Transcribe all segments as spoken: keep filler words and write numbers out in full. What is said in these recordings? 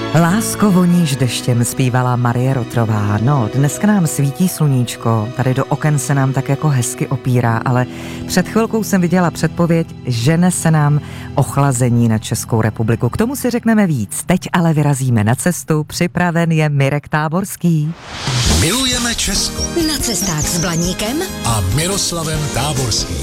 Lásko voníš deštěm, zpívala Marie Rotrová. No, dneska nám svítí sluníčko, tady do oken se nám tak jako hezky opírá, ale před chvilkou jsem viděla předpověď, že nese nám ochlazení na Českou republiku. K tomu si řekneme víc. Teď ale vyrazíme na cestu, připraven je Mirek Táborský. Milujeme Česko. Na cestách s Blaníkem a Miroslavem Táborským.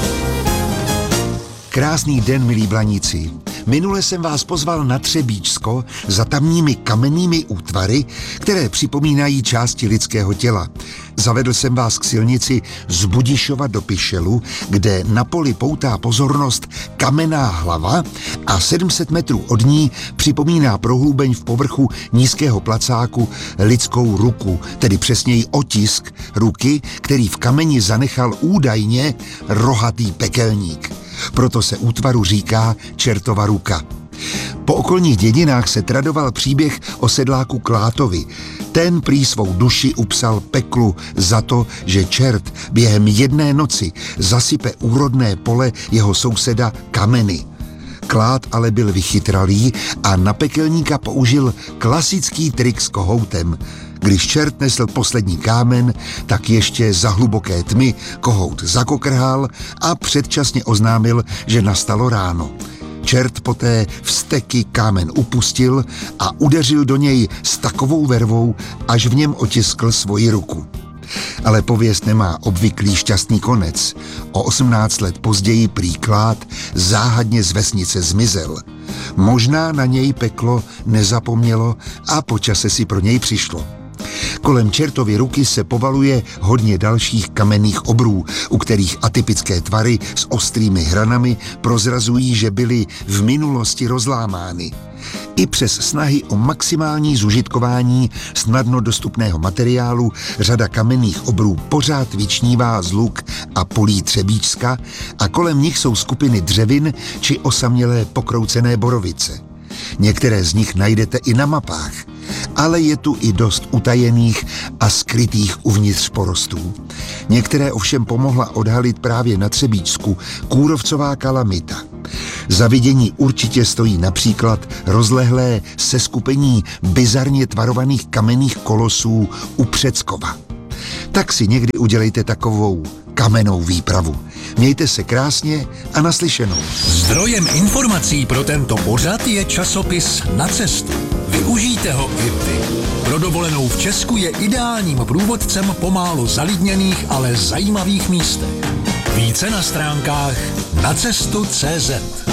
Krásný den, milí Blaníci. Minule jsem vás pozval na Třebíčsko za tamními kamennými útvary, které připomínají části lidského těla. Zavedl jsem vás k silnici z Budišova do Pišelu, kde na poli poutá pozornost kamenná hlava a sedm set metrů od ní připomíná prohloubeň v povrchu nízkého placáku lidskou ruku, tedy přesněji otisk ruky, který v kameni zanechal údajně rohatý pekelník. Proto se útvaru říká Čertova ruka. Po okolních dědinách se tradoval příběh o sedláku Klátovi. Ten prý svou duši upsal peklu za to, že čert během jedné noci zasype úrodné pole jeho souseda kameny. Klát ale byl vychytralý a na pekelníka použil klasický trik s kohoutem. Když čert nesl poslední kámen, tak ještě za hluboké tmy kohout zakokrhal a předčasně oznámil, že nastalo ráno. Čert poté vzteky kámen upustil a udeřil do něj s takovou vervou, až v něm otiskl svoji ruku. Ale pověst nemá obvyklý šťastný konec. O osmnáct let později prý Klát záhadně z vesnice zmizel. Možná na něj peklo nezapomnělo a po čase si pro něj přišlo. Kolem čertovy ruky se povaluje hodně dalších kamenných obrů, u kterých atypické tvary s ostrými hranami prozrazují, že byly v minulosti rozlámány. I přes snahy o maximální zužitkování snadno dostupného materiálu řada kamenných obrů pořád vyčnívá z luk a polí Třebíčska a kolem nich jsou skupiny dřevin či osamělé pokroucené borovice. Některé z nich najdete i na mapách, ale je tu i dost utajených a skrytých uvnitř porostů. Některé ovšem pomohla odhalit právě na Třebíčsku kůrovcová kalamita. Za vidění určitě stojí například rozlehlé seskupení bizarně tvarovaných kamenných kolosů u Předskova. Tak si někdy udělejte takovou kamennou výpravu. Mějte se krásně a naslyšenou. Zdrojem informací pro tento pořad je časopis Na cestu. Využijte ho i vy. Pro dovolenou v Česku je ideálním průvodcem po málo zalidněných, ale zajímavých místech. Více na stránkách nacestu tečka cé zet.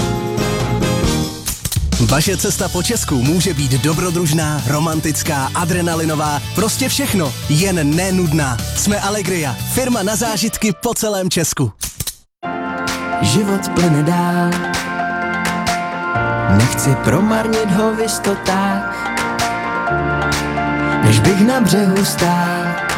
Vaše cesta po Česku může být dobrodružná, romantická, adrenalinová, prostě všechno, jen nenudná. Jsme Allegria, firma na zážitky po celém Česku. Život plyne dál, nechci promarnit ho v jistotách, než bych na břehu stál